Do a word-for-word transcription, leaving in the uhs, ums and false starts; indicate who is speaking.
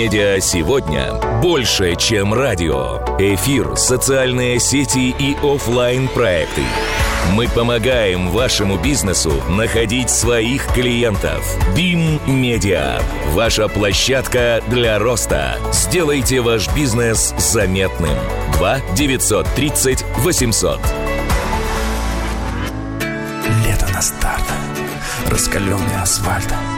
Speaker 1: Медиа сегодня больше, чем радио. Эфир, социальные сети и офлайн проекты. Мы помогаем вашему бизнесу находить своих клиентов. бим Медиа – ваша площадка для роста. Сделайте ваш бизнес заметным. два девятьсот тридцать восемьсот.
Speaker 2: Лето на старт. Раскаленный асфальт.